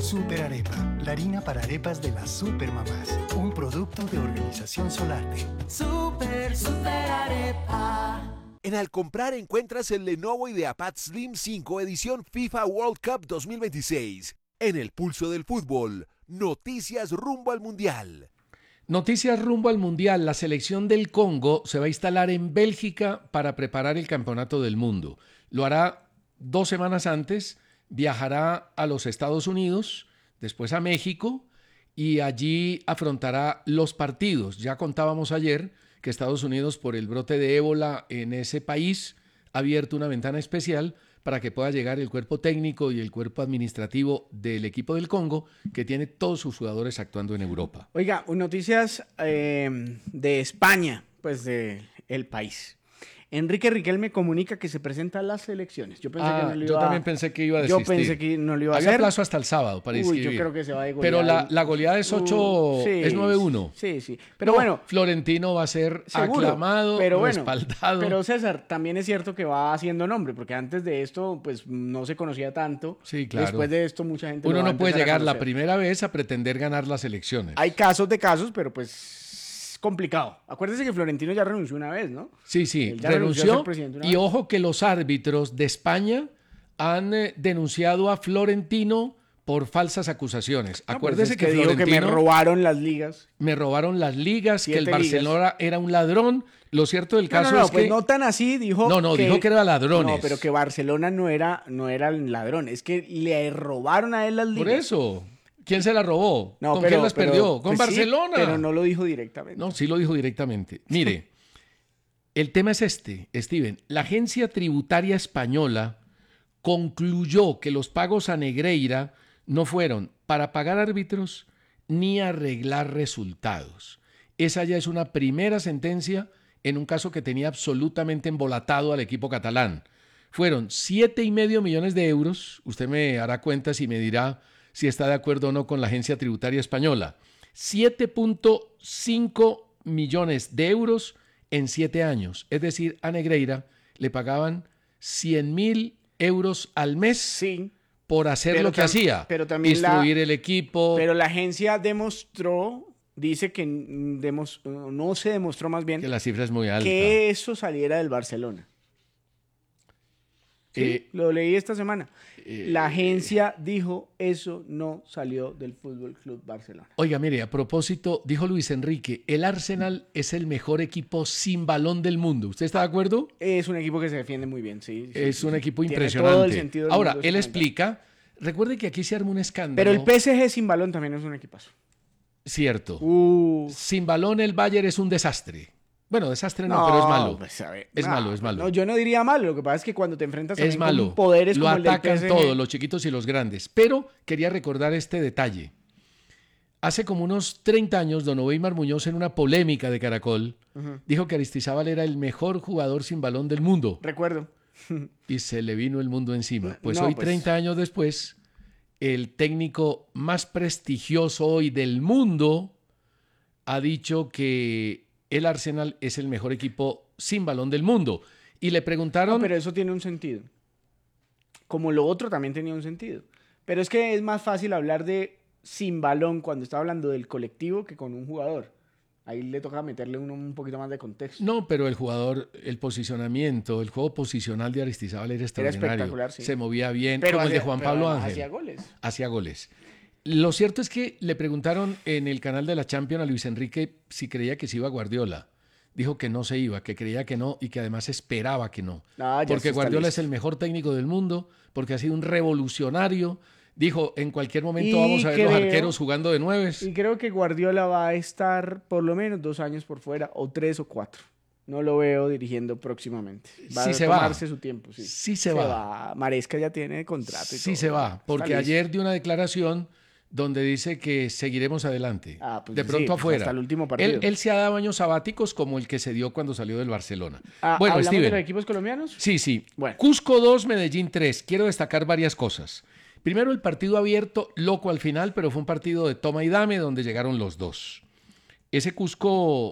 Super Arepa, la harina para arepas de las supermamás. Un producto de Organización Solarte. Super Arepa. En Al Comprar encuentras el Lenovo IdeaPad Slim 5 edición FIFA World Cup 2026. En el pulso del fútbol, noticias rumbo al Mundial. Noticias rumbo al Mundial. La selección del Congo se va a instalar en Bélgica para preparar el Campeonato del Mundo. Lo hará 2 semanas antes, viajará a los Estados Unidos, después a México y allí afrontará los partidos. Ya contábamos ayer que Estados Unidos, por el brote de ébola en ese país, ha abierto una ventana especial para que pueda llegar el cuerpo técnico y el cuerpo administrativo del equipo del Congo, que tiene todos sus jugadores actuando en Europa. Oiga, noticias de España, pues de el país. Enrique Riquelme comunica que se presenta a las elecciones. Yo También pensé que iba a desistir. Yo pensé que no lo iba a hacer. Había plazo hasta el sábado para inscribir. Yo creo que se va de Pero goleada. la goleada es 8, sí, es 9-1. Sí. Pero bueno. Florentino va a ser seguro, aclamado, respaldado. Pero César, también es cierto que va haciendo nombre, porque antes de esto, pues no se conocía tanto. Sí, claro. Después de esto, mucha gente Uno lo va a no puede empezar a llegar la conocer. primera vez a pretender ganar las elecciones. Hay casos de casos, pero pues complicado. Acuérdese que Florentino ya renunció una vez, ¿no? Sí, Él ya renunció. a ser presidente una Y vez. ojo que los árbitros de España han denunciado a Florentino por falsas acusaciones. No, Acuérdese pues es que dijo Florentino que me robaron las ligas. me robaron las ligas, que 7 el ligas. Barcelona era un ladrón. Lo cierto del caso es pues que no tan así, dijo. dijo que era ladrones. No, pero que Barcelona no era ladrón, es que le robaron a él las ligas. Por eso. ¿Quién se la robó? No, ¿Con pero- quién las pero- perdió? Con pues sí, Barcelona. pero no lo dijo directamente. No, sí lo dijo directamente. Mire, el tema es este, Steven. La Agencia Tributaria Española concluyó que los pagos a Negreira no fueron para pagar árbitros ni arreglar resultados. Esa ya es una primera sentencia en un caso que tenía absolutamente embolatado al equipo catalán. Fueron 7,5 millones de euros. Usted me hará cuentas y me dirá si está de acuerdo o no con la Agencia Tributaria Española. 7,5 millones de euros en 7 años. Es decir, a Negreira le pagaban 100.000 euros al mes Sí, por hacer pero lo que hacía. pero también instruir el equipo. pero la agencia dice que no se demostró más bien que la cifra es muy alta. que eso saliera del Barcelona. Sí, lo leí esta semana. La agencia dijo eso no salió del Fútbol Club Barcelona. Oiga, mire, a propósito, dijo Luis Enrique, el Arsenal es el mejor equipo sin balón del mundo. ¿Usted está de acuerdo? Es un equipo que se defiende muy bien, sí. Es un equipo Tiene impresionante. todo el sentido del Ahora, mundo él ese comentario. explica, recuerde que aquí se arma un escándalo. Pero el PSG sin balón también es un equipazo. Cierto. Uh, Sin balón el Bayern es un desastre. Bueno, desastre no, pero es malo. Pues, a ver, Es malo. No, yo no diría malo. Lo que pasa es que cuando te enfrentas Es también malo. con poderes Lo como el del atacan PSG, todos, los chiquitos y los grandes. Pero quería recordar este detalle. Hace como unos 30 años, don Oweimar Muñoz, en una polémica de Caracol, dijo que Aristizábal era el mejor jugador sin balón del mundo. Recuerdo. Y se le vino el mundo encima. Pues No, hoy, pues. 30 años después, el técnico más prestigioso hoy del mundo ha dicho que el Arsenal es el mejor equipo sin balón del mundo. Y le preguntaron... No, pero eso tiene un sentido. Como lo otro también tenía un sentido. Pero es que es más fácil hablar de sin balón cuando está hablando del colectivo que con un jugador. Ahí le toca meterle uno un poquito más de contexto. No, pero el jugador, el posicionamiento, el juego posicional de Aristizábal era extraordinario. espectacular, sí. Se movía bien, Pero como el de hacía- Juan pero Pablo además Ángel. hacía goles. Hacía goles. Lo cierto es que le preguntaron en el canal de la Champions a Luis Enrique si creía que se iba Guardiola. Dijo que no se iba, que creía que no y que además esperaba que no. Ah, ya Porque está Guardiola listo. es el mejor técnico del mundo, porque ha sido un revolucionario. Dijo, en cualquier momento Y vamos a ver los creo- arqueros jugando de nueves. Y creo que Guardiola va a estar por lo menos 2 años por fuera, o 3 o 4. No lo veo dirigiendo próximamente. Va Sí a se va. tomarse su tiempo. Sí, Sí se va. Maresca ya tiene contrato. Y Sí todo. se va, Está porque listo. ayer dio una declaración donde dice que seguiremos adelante. Ah, pues de sí, pronto pues afuera. hasta el último partido. Él se ha dado años sabáticos como el que se dio cuando salió del Barcelona. Bueno, ¿hablamos Steven. de los equipos colombianos? Sí. Bueno. Cusco 2, Medellín 3. Quiero destacar varias cosas. Primero, el partido abierto, loco al final, pero fue un partido de toma y dame donde llegaron los dos. Ese Cusco